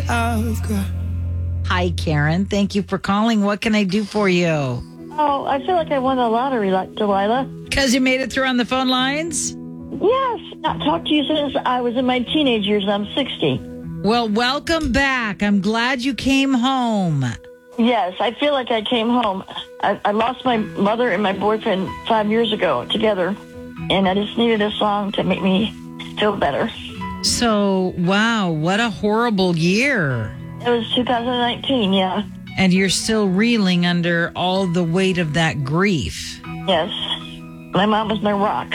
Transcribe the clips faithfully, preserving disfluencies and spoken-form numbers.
I've got. Hi, Karen. Thank you for calling. What can I do for you? Oh, I feel like I won the lottery, like Delilah. Because you made it through on the phone lines? Yes, not talked to you since I was in my teenage years. I'm sixty. Well, welcome back. I'm glad you came home. Yes, I feel like I came home. I, I lost my mother and my boyfriend five years ago together, and I just needed a song to make me feel better. So, wow, what a horrible year. It was two thousand nineteen, yeah. And you're still reeling under all the weight of that grief. Yes. My mom was my rock.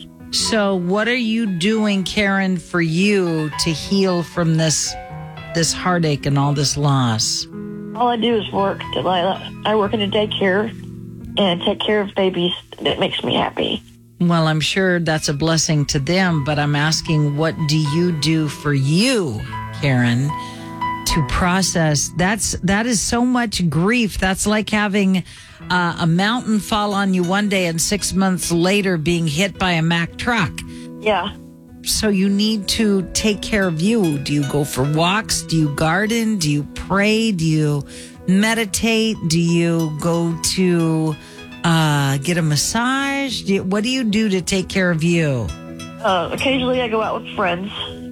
So what are you doing, Karen, for you to heal from this this heartache and all this loss? All I do is work, Delilah. I work in a daycare and take care of babies. That makes me happy. Well, I'm sure that's a blessing to them, but I'm asking, what do you do for you, Karen, to process? That's that is so much grief. That's like having uh, a mountain fall on you one day and six months later being hit by a Mack truck. Yeah. So you need to take care of you. Do you go for walks? Do you garden? Do you pray? Do you meditate? Do you go to uh, get a massage? Do you, what do you do to take care of you? Uh, occasionally I go out with friends,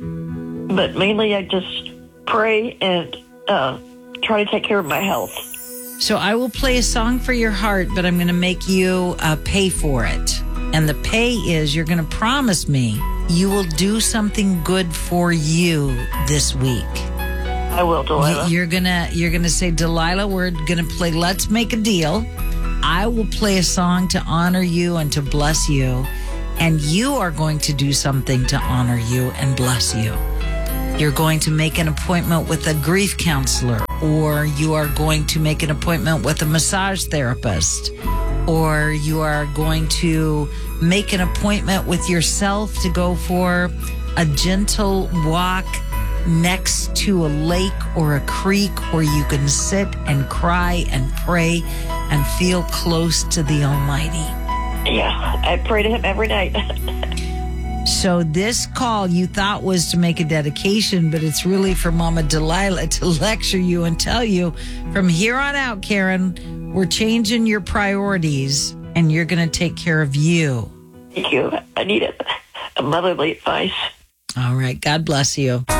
but mainly I just pray and uh, try to take care of my health. So I will play a song for your heart, but I'm going to make you uh, pay for it. And the pay is you're going to promise me you will do something good for you this week. I will, Delilah. You're gonna you're gonna say, Delilah, we're gonna play Let's Make a Deal. I will play a song to honor you and to bless you, and you are going to do something to honor you and bless you. You're going to make an appointment with a grief counselor, or you are going to make an appointment with a massage therapist, or you are going to make an appointment with yourself to go for a gentle walk next to a lake or a creek where you can sit and cry and pray and feel close to the Almighty. Yeah, I pray to him every night. So this call you thought was to make a dedication, but it's really for Mama Delilah to lecture you and tell you, from here on out, Karen, we're changing your priorities and you're going to take care of you. Thank you. I need it. A motherly advice. All right. God bless you.